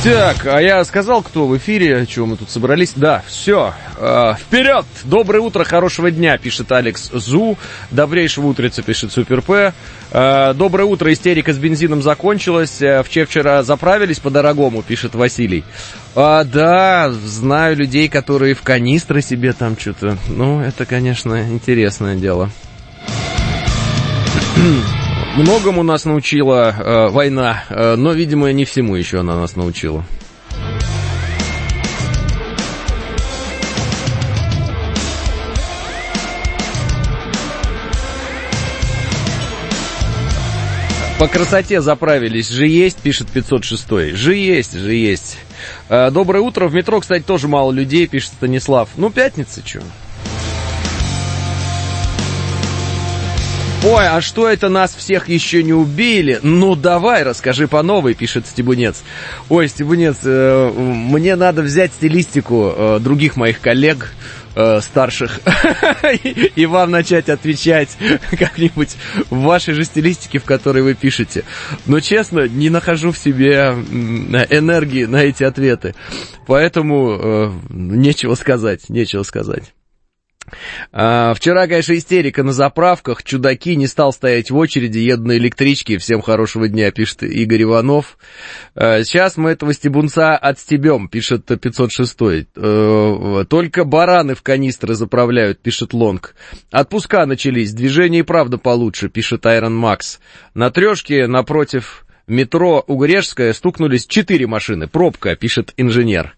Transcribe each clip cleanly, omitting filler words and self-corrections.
Так, а я сказал, кто в эфире, чего мы тут собрались? Да, все, вперед! Доброе утро, хорошего дня, пишет Алекс Зу. Добрейшего утрица, пишет Супер П. Доброе утро, истерика с бензином закончилась. Вчера заправились по-дорогому, пишет Василий. Да, знаю людей, которые в канистры себе там что-то... Ну, это, конечно, интересное дело. Многому нас научила война, но, видимо, не всему еще она нас научила. По красоте заправились. Же есть, пишет 506. Же есть. Доброе утро. В метро, кстати, тоже мало людей, пишет Станислав. Ну, пятница, чё? Ой, а что это нас всех еще не убили? Ну, давай, расскажи по новой, пишет Стебунец. Ой, Стебунец, мне надо взять стилистику других моих коллег старших и вам начать отвечать как-нибудь в вашей же стилистике, в которой вы пишете. Но, честно, не нахожу в себе энергии на эти ответы. Поэтому нечего сказать. Вчера, конечно, истерика на заправках, чудаки, не стал стоять в очереди, еду на электричке, всем хорошего дня, пишет Игорь Иванов. Сейчас мы этого стебунца отстебем, пишет 506. Только бараны в канистры заправляют, пишет Лонг. Отпуска начались, движение и правда получше, пишет Айрон Макс. На трешке напротив метро Угрешская стукнулись 4 машины, пробка, пишет инженер.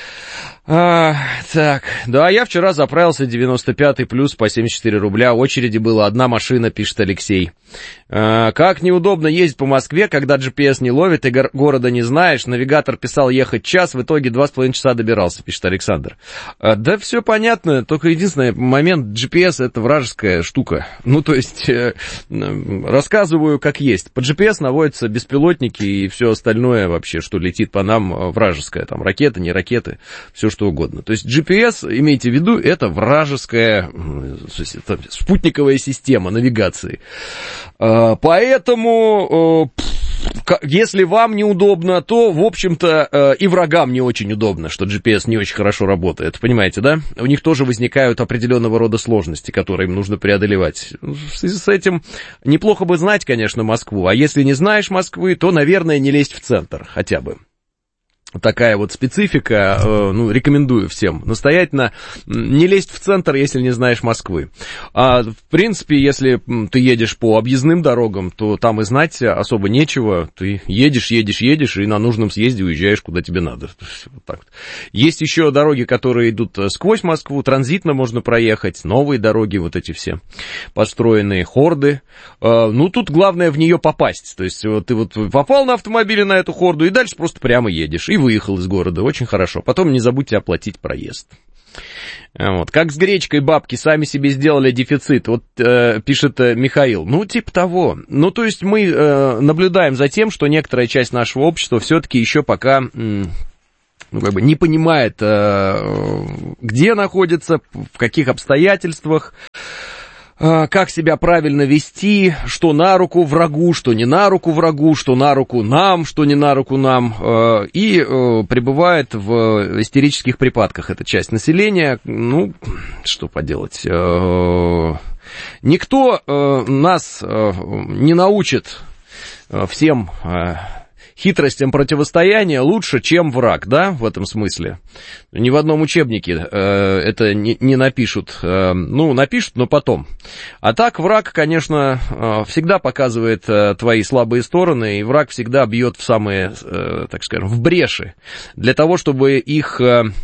Так, да, я вчера заправился 95-й плюс по 74 рубля, в очереди была одна машина, пишет Алексей. Как неудобно ездить по Москве, когда GPS не ловит и города не знаешь, навигатор писал ехать час, в итоге 2,5 часа добирался, пишет Александр. Да все понятно, только единственный момент, GPS это вражеская штука, ну то есть, рассказываю как есть, по GPS наводятся беспилотники и все остальное вообще, что летит по нам, вражеское, там ракеты, не ракеты, все что угодно. То есть GPS, имейте в виду, это вражеская это спутниковая система навигации. Поэтому, если вам неудобно, то, в общем-то, и врагам не очень удобно, что GPS не очень хорошо работает. Понимаете, да? У них тоже возникают определенного рода сложности, которые им нужно преодолевать. В связи с этим неплохо бы знать, конечно, Москву. А если не знаешь Москвы, то, наверное, не лезть в центр хотя бы. Такая вот специфика, ну, рекомендую всем настоятельно не лезть в центр, если не знаешь Москвы. А, в принципе, если ты едешь по объездным дорогам, то там и знать особо нечего. Ты едешь, и на нужном съезде уезжаешь, куда тебе надо. Вот так вот. Есть еще дороги, которые идут сквозь Москву, транзитно можно проехать, новые дороги, вот эти все построенные хорды. Ну, тут главное в нее попасть. То есть, ты вот попал на автомобиле на эту хорду, и дальше просто прямо едешь. И выехал из города, очень хорошо. Потом не забудьте оплатить проезд. Вот. Как с гречкой бабки сами себе сделали дефицит, вот пишет Михаил. Ну, типа того. Ну, то есть мы наблюдаем за тем, что некоторая часть нашего общества все-таки еще пока ну, как бы не понимает, где находится, в каких обстоятельствах, как себя правильно вести, что на руку врагу, что не на руку врагу, что на руку нам, что не на руку нам, и пребывает в истерических припадках эта часть населения. Ну, что поделать. Никто нас не научит всем хитростям противостояния лучше, чем враг, да, в этом смысле. Ни в одном учебнике это не напишут. Ну, напишут, но потом. А так враг, конечно, всегда показывает твои слабые стороны, и враг всегда бьет в самые, так скажем, в бреши. Для того, чтобы их,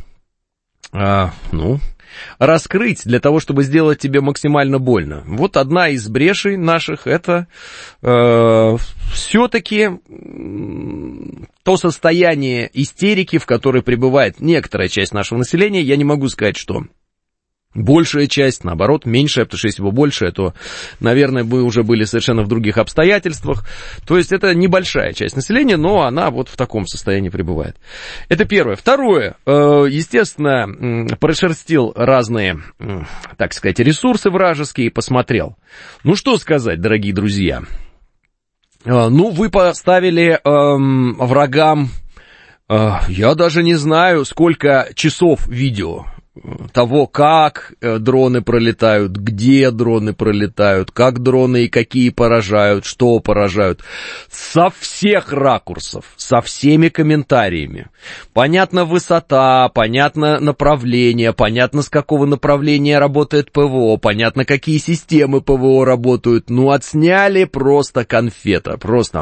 ну, раскрыть, для того, чтобы сделать тебе максимально больно. Вот одна из брешей наших, это все-таки то состояние истерики, в которой пребывает некоторая часть нашего населения. Я не могу сказать, что большая часть, наоборот, меньшая, потому что если бы большая, то, наверное, мы уже были совершенно в других обстоятельствах. То есть это небольшая часть населения, но она вот в таком состоянии пребывает. Это первое. Второе, естественно, прошерстил разные, так сказать, ресурсы вражеские и посмотрел. Ну, что сказать, дорогие друзья. Ну, вы поставили врагам Я даже не знаю, сколько часов видео того, как дроны пролетают, где дроны пролетают, как дроны и какие поражают, что поражают. Со всех ракурсов, со всеми комментариями. Понятно высота, понятно направление, понятно с какого направления работает ПВО, понятно какие системы ПВО работают. Ну, отсняли просто конфета, просто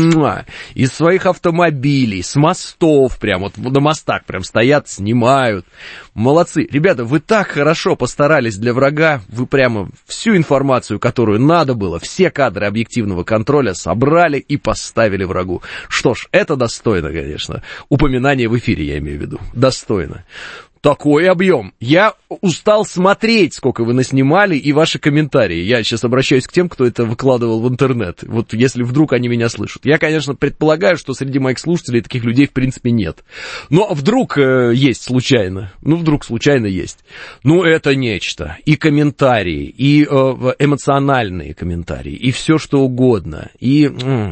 из своих автомобилей, с мостов прям, вот на мостах прям стоят, снимают. Молодцы. Ребята, вы так хорошо постарались для врага, вы прямо всю информацию, которую надо было, все кадры объективного контроля собрали и поставили врагу. Что ж, это достойно, конечно. Упоминание в эфире, я имею в виду. Достойно. Такой объем. Я устал смотреть, сколько вы наснимали, и ваши комментарии. Я сейчас обращаюсь к тем, кто это выкладывал в интернет. Вот если вдруг они меня слышат. Я, конечно, предполагаю, что среди моих слушателей таких людей, в принципе, нет. Но вдруг есть случайно. Ну, вдруг случайно есть. Ну, это нечто. И комментарии, и эмоциональные комментарии, и все что угодно. И...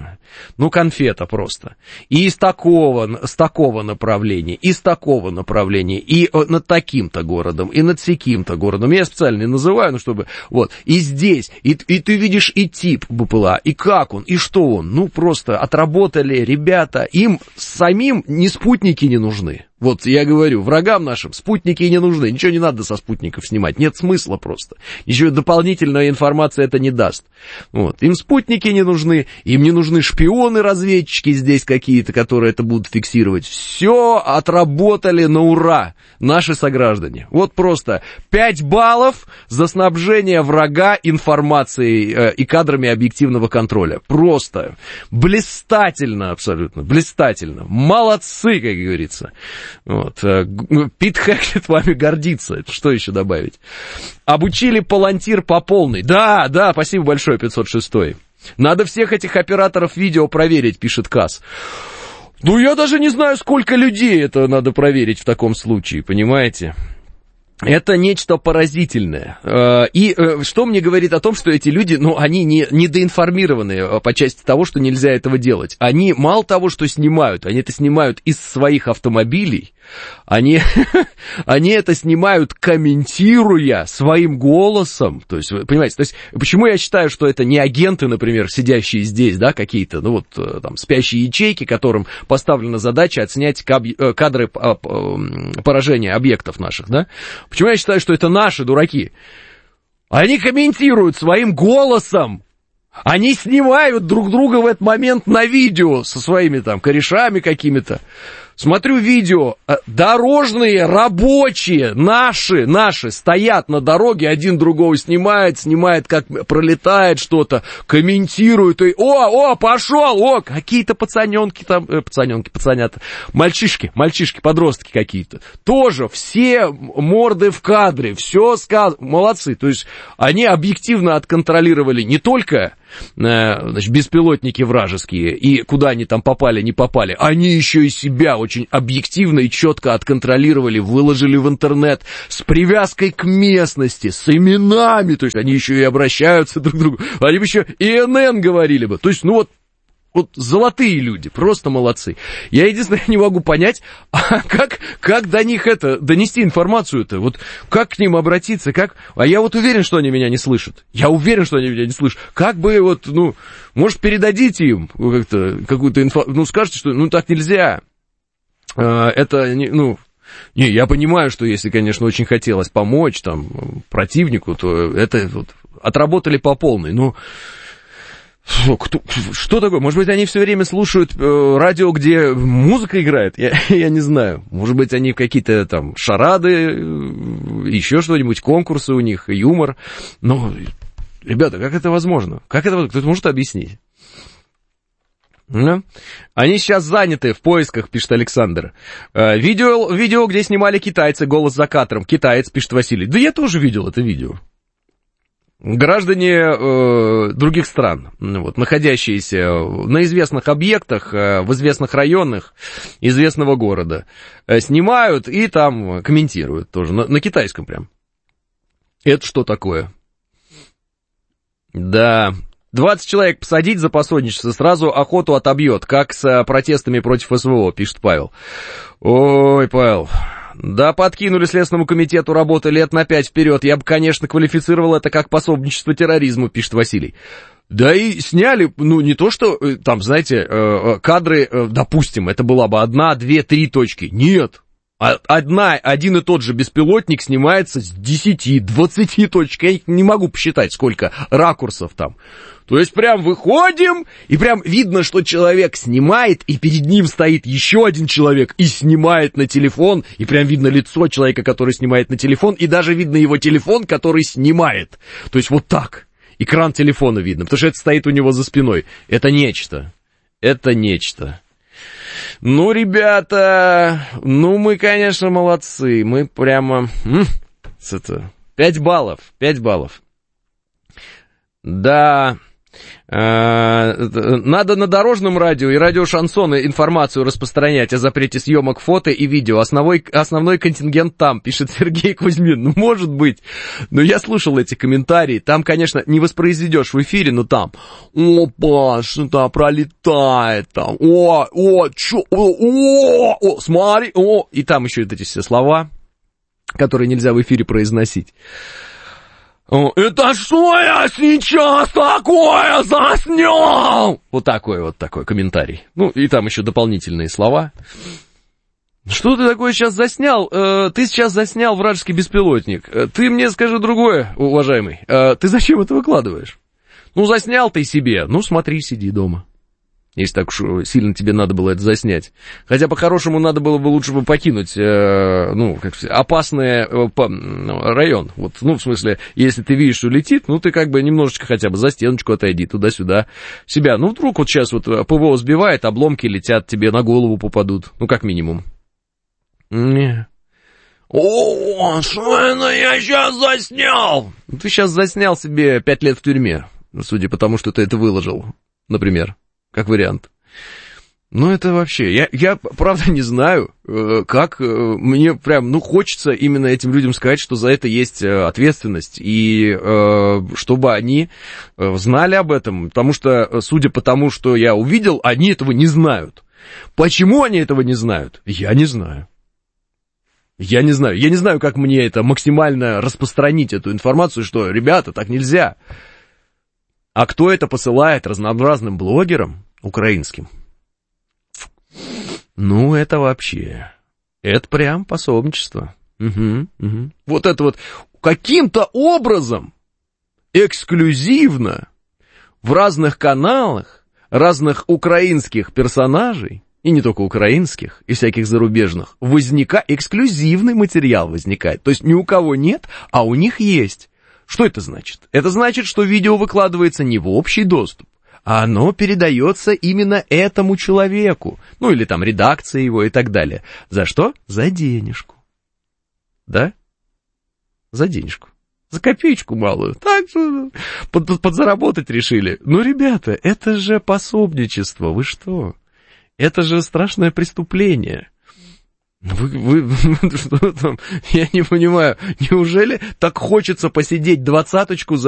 Ну, конфета просто. И с такого направления, и с такого направления, и над таким-то городом, и над сяким-то городом. Я специально не называю, ну, чтобы... Вот. И здесь, и ты видишь и тип БПЛА, и как он, и что он. Ну, просто отработали ребята. Им самим ни спутники не нужны. Вот я говорю, врагам нашим спутники не нужны, ничего не надо со спутников снимать, нет смысла просто. Ничего дополнительной информации это не даст. Вот. Им спутники не нужны, им не нужны шпионы-разведчики здесь какие-то, которые это будут фиксировать. Все отработали на ура наши сограждане. Вот просто 5 баллов за снабжение врага информацией и кадрами объективного контроля. Просто блистательно абсолютно, блистательно. Молодцы, как говорится. Вот. Пит Хэкет вами гордится. Что еще добавить? Обучили Палантир по полной. Да, спасибо большое, 506. Надо всех этих операторов видео проверить, пишет Касс. Ну, я даже не знаю, сколько людей это надо проверить в таком случае, понимаете? Это нечто поразительное. И что мне говорит о том, что эти люди, ну, они недоинформированы по части того, что нельзя этого делать. Они мало того, что снимают, они это снимают из своих автомобилей, они это снимают, комментируя своим голосом. То есть, вы понимаете, то есть, почему я считаю, что это не агенты, например, сидящие здесь, да, какие-то, ну, вот, там, спящие ячейки, которым поставлена задача отснять кадры поражения объектов наших, да? Почему я считаю, что это наши дураки? Они комментируют своим голосом. Они снимают друг друга в этот момент на видео со своими там корешами какими-то. Смотрю видео, дорожные, рабочие, наши, стоят на дороге, один другого снимает, как пролетает что-то, комментирует, и пошел, какие-то пацанята, мальчишки, подростки какие-то, тоже все морды в кадре, все сказано, молодцы, то есть они объективно отконтролировали не только... Значит, беспилотники вражеские, и куда они там попали, не попали, они еще и себя очень объективно и четко отконтролировали, выложили в интернет с привязкой к местности, с именами, то есть они еще и обращаются друг к другу, они бы еще ИНН говорили бы, то есть, ну вот золотые люди, просто молодцы. Я единственное не могу понять, как до них донести информацию-то, вот как к ним обратиться, а я вот уверен, что они меня не слышат. Как бы вот, ну, может, передадите им какую-то информацию, ну, скажете, что, ну, так нельзя. Это, ну... Не, я понимаю, что если, конечно, очень хотелось помочь там противнику, то это вот отработали по полной, ну... Что такое? Может быть, они все время слушают радио, где музыка играет? Я не знаю. Может быть, они какие-то там шарады, еще что-нибудь, конкурсы у них, юмор. Но, ребята, как это возможно? Кто-то может объяснить? Да? Они сейчас заняты в поисках, пишет Александр. Видео, где снимали китайцы, голос за кадром. Китаец, пишет Василий. Да я тоже видел это видео. Граждане других стран, вот, находящиеся на известных объектах, в известных районах известного города, снимают и там комментируют тоже, на китайском прям. Это что такое? Да, 20 человек посадить за пособничество, сразу охоту отобьет, как с протестами против СВО, пишет Павел. Ой, Павел, да подкинули Следственному комитету работы лет на 5 вперед, я бы, конечно, квалифицировал это как пособничество терроризму, пишет Василий. Да и сняли, ну, не то, что, там, знаете, кадры, допустим, это была бы 1, 2, 3 точки. Нет. Один и тот же беспилотник снимается с 10-20 точек. Я не могу посчитать, сколько ракурсов там. То есть прям выходим, и прям видно, что человек снимает, и перед ним стоит еще один человек и снимает на телефон, и прям видно лицо человека, который снимает на телефон, и даже видно его телефон, который снимает. То есть вот так. Экран телефона видно, потому что это стоит у него за спиной. Это нечто. Это нечто. Ну, ребята, ну, мы, конечно, молодцы. Мы прямо... 5 баллов, 5 баллов. Да... Надо на дорожном радио и радио Шансона информацию распространять о запрете съемок фото и видео. Основной контингент там, пишет Сергей Кузьмин. Ну, может быть. Но я слушал эти комментарии. Там, конечно, не воспроизведешь в эфире, но там: опа, что-то пролетает там. Смотри, И там еще вот эти все слова, которые нельзя в эфире произносить. Это что я сейчас такое заснял? Вот такой комментарий. Ну, и там еще дополнительные слова. Что ты такое сейчас заснял? Ты сейчас заснял вражеский беспилотник. Ты мне скажи другое, уважаемый. Ты зачем это выкладываешь? Ну, заснял ты себе. Ну, смотри, сиди дома. Если так уж сильно тебе надо было это заснять. Хотя, по-хорошему, надо было бы лучше бы покинуть, опасный район. Вот, ну, в смысле, если ты видишь, что летит, ну, ты как бы немножечко хотя бы за стеночку отойди, туда-сюда, себя. Ну, вдруг вот сейчас вот ПВО сбивает, обломки летят, тебе на голову попадут. Ну, как минимум. Не. О, что это я сейчас заснял? Ты сейчас заснял себе 5 лет в тюрьме, судя по тому, что ты это выложил, например. Как вариант. Ну, это вообще... Я правда не знаю, как... Мне прям, хочется именно этим людям сказать, что за это есть ответственность. И чтобы они знали об этом. Потому что, судя по тому, что я увидел, они этого не знают. Почему они этого не знают? Я не знаю. Я не знаю, как мне это максимально распространить, эту информацию, что, ребята, так нельзя. А кто это посылает разнообразным блогерам украинским? Ну, это вообще... Это прям пособничество. Угу. Вот это вот каким-то образом эксклюзивно в разных каналах разных украинских персонажей, и не только украинских, и всяких зарубежных, эксклюзивный материал возникает. То есть ни у кого нет, а у них есть. Что это значит? Это значит, что видео выкладывается не в общий доступ, а оно передается именно этому человеку. Ну, или там редакция его и так далее. За что? За денежку. Да? За денежку. За копеечку малую. Так что подзаработать решили. Ну, ребята, это же пособничество. Вы что? Это же страшное преступление. Вы что там? Я не понимаю. Неужели так хочется посидеть 20-очку за